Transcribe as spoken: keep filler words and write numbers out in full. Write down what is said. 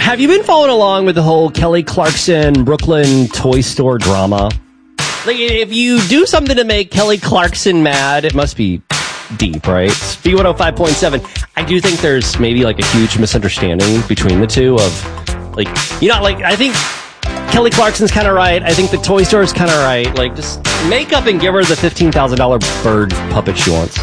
Have you been following along with the whole Kelly Clarkson Brooklyn toy store drama? Like, if you do something to make Kelly Clarkson mad, it must be deep, right? B one oh five point seven. I do think there's maybe like a huge misunderstanding between the two of, like, you know, like, I think Kelly Clarkson's kind of right. I think the toy store is kind of right. Like, just make up and give her the fifteen thousand dollars bird puppet she wants.